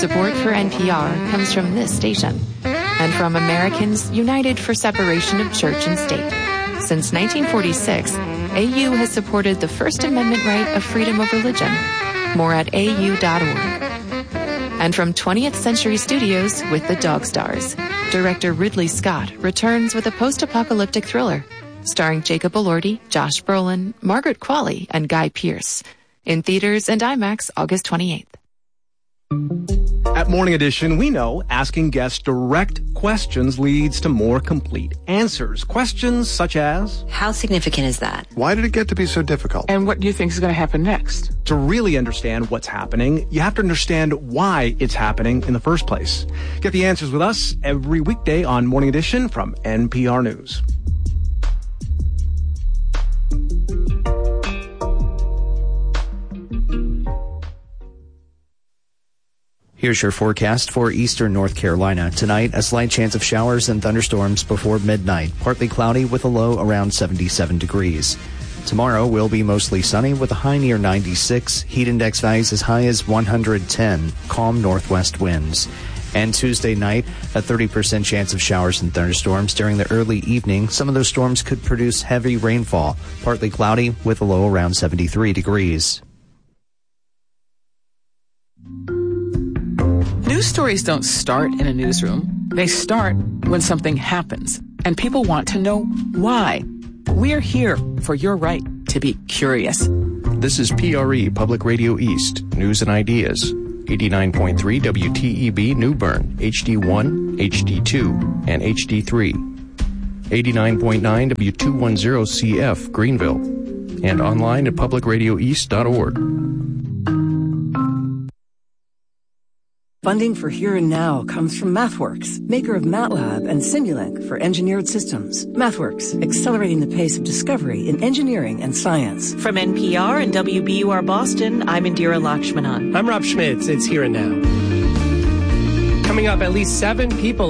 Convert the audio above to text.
Support for NPR comes from this station and from Americans United for Separation of Church and State. Since 1946, AU has supported the First Amendment right of freedom of religion. More at au.org. And from 20th Century Studios with The Dog Stars, director Ridley Scott returns with a post-apocalyptic thriller starring Jacob Elordi, Josh Brolin, Margaret Qualley, and Guy Pearce. In theaters and IMAX August 28th. At Morning Edition, we know asking guests direct questions leads to more complete answers. Questions such as, how significant is that? Why did it get to be so difficult? And what do you think is going to happen next? To really understand what's happening, you have to understand why it's happening in the first place. Get the answers with us every weekday on Morning Edition from NPR News. Here's your forecast for eastern North Carolina. Tonight, a slight chance of showers and thunderstorms before midnight. Partly cloudy with a low around 77 degrees. Tomorrow will be mostly sunny with a high near 96. Heat index values as high as 110. Calm northwest winds. And Tuesday night, a 30% chance of showers and thunderstorms during the early evening. Some of those storms could produce heavy rainfall. Partly cloudy with a low around 73 degrees. News stories don't start in a newsroom. They start when something happens, and people want to know why. We're here for your right to be curious. This is PRE Public Radio East, News and Ideas. 89.3 WTEB New Bern, HD1, HD2, and HD3. 89.9 W210CF Greenville, and online at publicradioeast.org. Funding for Here and Now comes from MathWorks, maker of MATLAB and Simulink for engineered systems. MathWorks, accelerating the pace of discovery in engineering and science. From NPR and WBUR Boston, I'm Indira Lakshmanan. I'm Rob Schmitz. It's Here and Now. Coming up, at least 7 people